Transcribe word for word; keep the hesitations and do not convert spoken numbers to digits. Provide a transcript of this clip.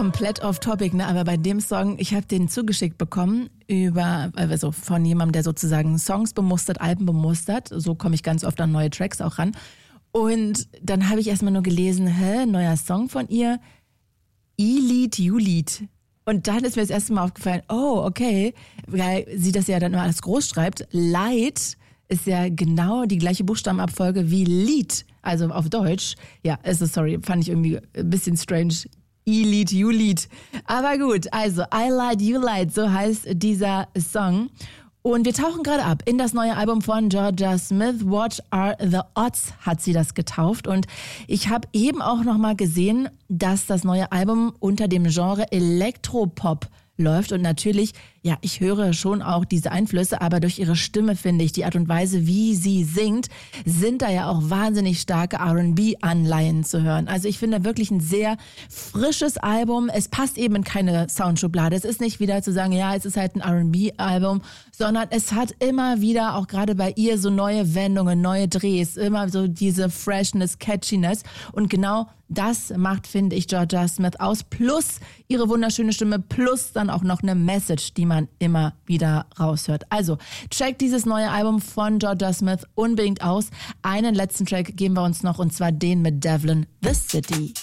komplett off topic, ne? Aber bei dem Song, ich habe den zugeschickt bekommen über, also von jemandem, der sozusagen Songs bemustert, Alben bemustert. So komme ich ganz oft an neue Tracks auch ran. Und dann habe ich erstmal nur gelesen, hä, neuer Song von ihr, I-Lied, You-Lied. Und dann ist mir das erste Mal aufgefallen, oh, okay, weil sie das ja dann immer alles groß schreibt. Light ist ja genau die gleiche Buchstabenabfolge wie Lied, also auf Deutsch. Ja, also sorry, fand ich irgendwie ein bisschen strange. I-Lied, You-Lied. Aber gut, also I Lied, You Lied, so heißt dieser Song. Und wir tauchen gerade ab in das neue Album von Jorja Smith. What Are the Odds hat sie das getauft. Und ich habe eben auch nochmal gesehen, dass das neue Album unter dem Genre Elektropop läuft. Und natürlich, ja, ich höre schon auch diese Einflüsse, aber durch ihre Stimme, finde ich, die Art und Weise, wie sie singt, sind da ja auch wahnsinnig starke R and B-Anleihen zu hören. Also ich finde wirklich ein sehr frisches Album. Es passt eben in keine Soundschublade. Es ist nicht wieder zu sagen, ja, es ist halt ein R and B-Album, sondern es hat immer wieder, auch gerade bei ihr, so neue Wendungen, neue Drehs, immer so diese Freshness, Catchiness. Und genau das macht, finde ich, Jorja Smith aus. Plus ihre wunderschöne Stimme, plus dann auch noch eine Message, die man immer wieder raushört. Also, check dieses neue Album von Jorja Smith unbedingt aus. Einen letzten Track geben wir uns noch, und zwar den mit Devlin, The City.